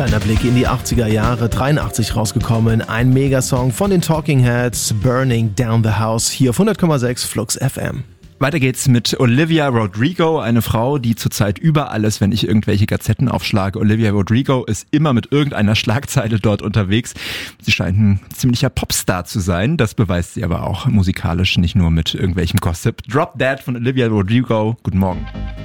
Kleiner Blick in die 80er Jahre, 83 rausgekommen, ein Megasong von den Talking Heads, Burning Down the House, hier auf 100,6 Flux FM. Weiter geht's mit Olivia Rodrigo, eine Frau, die zurzeit überall ist, wenn ich irgendwelche Gazetten aufschlage. Olivia Rodrigo ist immer mit irgendeiner Schlagzeile dort unterwegs. Sie scheint ein ziemlicher Popstar zu sein, das beweist sie aber auch musikalisch, nicht nur mit irgendwelchem Gossip. Drop That von Olivia Rodrigo, guten Morgen.